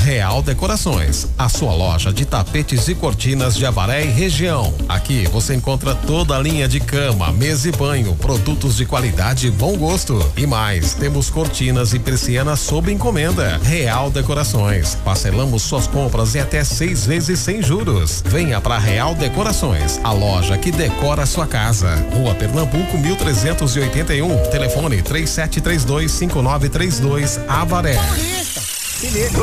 Real Decorações, a sua loja de tapetes e cortinas de Avaré e região. Aqui você encontra toda a linha de cama, mesa e banho, produtos de qualidade e bom gosto. E mais, temos cortinas e persianas sob encomenda. Real Decorações, parcelamos suas compras em até 6 vezes sem juros. Venha para Real Decorações, a loja que decora a sua casa. Rua Pernambuco 1381, telefone 3732-5932, Avaré. Paulista, se liga.